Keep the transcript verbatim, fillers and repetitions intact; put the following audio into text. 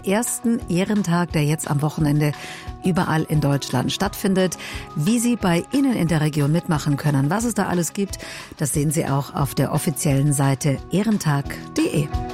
ersten Ehrentag, der jetzt am Wochenende überall in Deutschland stattfindet. Wie Sie bei Ihnen in der Region mitmachen können, was es da alles gibt, das sehen Sie auch auf der offiziellen Seite ehrentag punkt de.